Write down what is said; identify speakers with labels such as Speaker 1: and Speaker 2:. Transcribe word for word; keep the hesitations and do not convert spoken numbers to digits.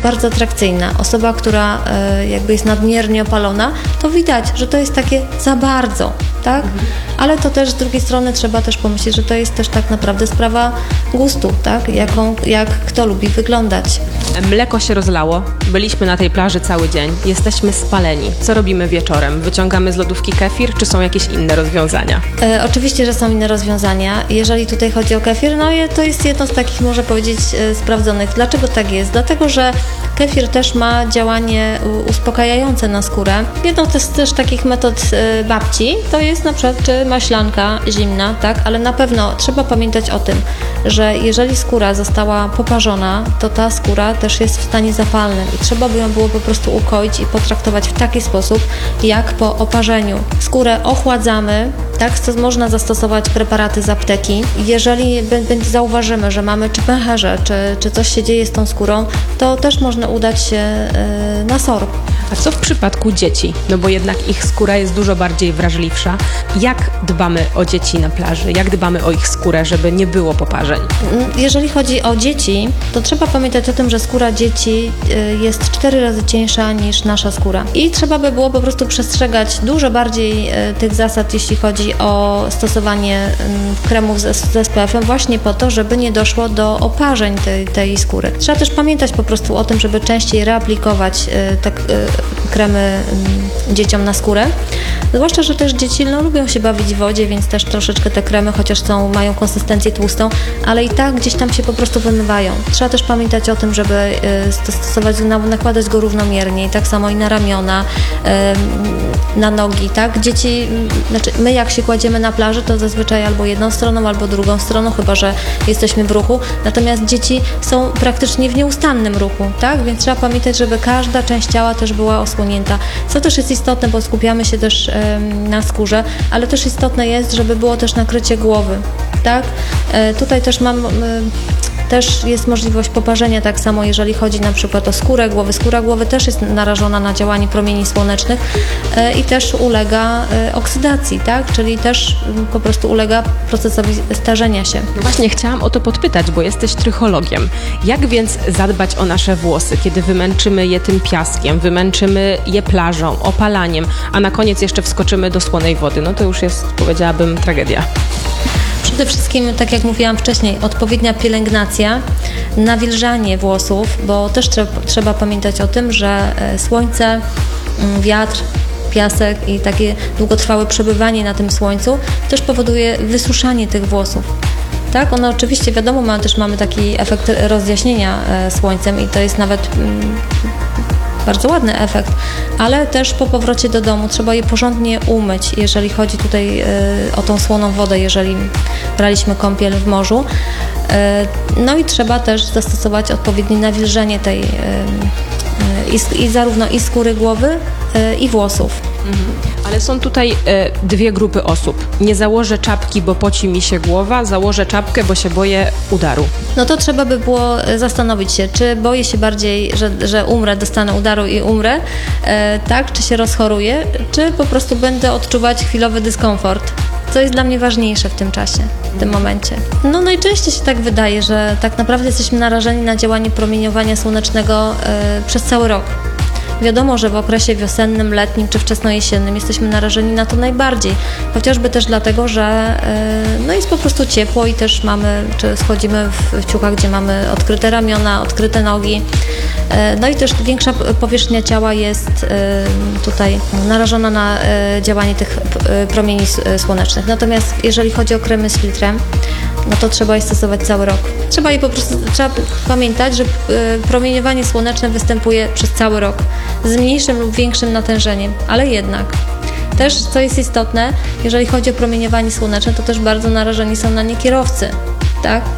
Speaker 1: bardzo atrakcyjna. Osoba, która y, jakby jest nadmiernie opalona, to widać, że to jest takie za bardzo, tak? Mhm. Ale to też z drugiej strony trzeba też pomyśleć, że to jest też tak naprawdę sprawa gustu, tak? Jaką, jak kto lubi wyglądać.
Speaker 2: Mleko się rozlało, byliśmy na tej plaży cały dzień, jesteśmy spaleni. Co robimy wieczorem? Wyciągamy z lodówki kefir, czy są jakieś inne rozwiązania?
Speaker 1: E, oczywiście, że są inne rozwiązania. Jeżeli tutaj chodzi o kefir, no to jest jedno z takich, można powiedzieć, e, sprawdzonych. Dlaczego tak jest? Dlatego, że kefir też ma działanie uspokajające na skórę. Jedną z też takich metod e, babci to jest na przykład czy maślanka zimna, tak? Ale na pewno trzeba pamiętać o tym, że jeżeli skóra została poparzona, to ta skóra też jest w stanie zapalnym i trzeba by ją było po prostu ukoić i potraktować w taki sposób, jak po oparzeniu. Skórę ochładzamy, tak, można zastosować preparaty z apteki. Jeżeli zauważymy, że mamy czy pęcherze, czy, czy coś się dzieje z tą skórą, to też można udać się na sorb.
Speaker 2: A co w przypadku dzieci? No bo jednak ich skóra jest dużo bardziej wrażliwsza. Jak dbamy o dzieci na plaży? Jak dbamy o ich skórę, żeby nie było poparzeń?
Speaker 1: Jeżeli chodzi o dzieci, to trzeba pamiętać o tym, że skóra dzieci jest cztery razy cieńsza niż nasza skóra. I trzeba by było po prostu przestrzegać dużo bardziej tych zasad, jeśli chodzi o stosowanie kremów z, z S P F em, właśnie po to, żeby nie doszło do oparzeń tej, tej skóry. Trzeba też pamiętać po prostu o tym, żeby częściej reaplikować te kremy dzieciom na skórę. Zwłaszcza, że też dzieci no, lubią się bawić w wodzie, więc też troszeczkę te kremy, chociaż są, mają konsystencję tłustą, ale i tak gdzieś tam się po prostu wymywają. Trzeba też pamiętać o tym, żeby stosować, nakładać go równomiernie i tak samo i na ramiona, na nogi, tak? Dzieci, znaczy my jak się kładziemy na plaży, to zazwyczaj albo jedną stroną, albo drugą stroną, chyba że jesteśmy w ruchu, natomiast dzieci są praktycznie w nieustannym ruchu, tak? Więc trzeba pamiętać, żeby każda część ciała też była osłonięta. Co też jest istotne, bo skupiamy się też ym, na skórze, ale też istotne jest, żeby było też nakrycie głowy, tak? E, tutaj też mam... Y, Też jest możliwość poparzenia, tak samo jeżeli chodzi na przykład o skórę głowy. Skóra głowy też jest narażona na działanie promieni słonecznych e, i też ulega e, oksydacji, tak? Czyli też m, po prostu ulega procesowi starzenia się.
Speaker 2: No właśnie chciałam o to podpytać, bo jesteś trychologiem. Jak więc zadbać o nasze włosy, kiedy wymęczymy je tym piaskiem, wymęczymy je plażą, opalaniem, a na koniec jeszcze wskoczymy do słonej wody? No to już jest, powiedziałabym, tragedia.
Speaker 1: Przede wszystkim, tak jak mówiłam wcześniej, odpowiednia pielęgnacja, nawilżanie włosów, bo też trzeba, trzeba pamiętać o tym, że słońce, wiatr, piasek i takie długotrwałe przebywanie na tym słońcu też powoduje wysuszanie tych włosów. Tak, one oczywiście, wiadomo, ma, też mamy taki efekt rozjaśnienia słońcem i to jest nawet mm, bardzo ładny efekt, ale też po powrocie do domu trzeba je porządnie umyć, jeżeli chodzi tutaj y, o tą słoną wodę, jeżeli braliśmy kąpiel w morzu. Y, no i trzeba też zastosować odpowiednie nawilżenie tej y, y, i, i zarówno i skóry głowy, y, i włosów.
Speaker 2: Mhm. Ale są tutaj y, dwie grupy osób. Nie założę czapki, bo poci mi się głowa, założę czapkę, bo się boję udaru.
Speaker 1: No to trzeba by było zastanowić się, czy boję się bardziej, że, że umrę, dostanę udaru i umrę, e, tak, czy się rozchoruję, czy po prostu będę odczuwać chwilowy dyskomfort. Co jest dla mnie ważniejsze w tym czasie, w tym momencie. No najczęściej się tak wydaje, że tak naprawdę jesteśmy narażeni na działanie promieniowania słonecznego e, przez cały rok. Wiadomo, że w okresie wiosennym, letnim czy wczesnojesiennym jesteśmy narażeni na to najbardziej. Chociażby też dlatego, że no jest po prostu ciepło i też mamy, czy schodzimy w, w ciuchach, gdzie mamy odkryte ramiona, odkryte nogi. No i też większa powierzchnia ciała jest tutaj narażona na działanie tych promieni słonecznych. Natomiast jeżeli chodzi o kremy z filtrem, no to trzeba je stosować cały rok. Trzeba je po prostu, trzeba pamiętać, że promieniowanie słoneczne występuje przez cały rok z mniejszym lub większym natężeniem, ale jednak. Też, co jest istotne, jeżeli chodzi o promieniowanie słoneczne, to też bardzo narażeni są na nie kierowcy, tak?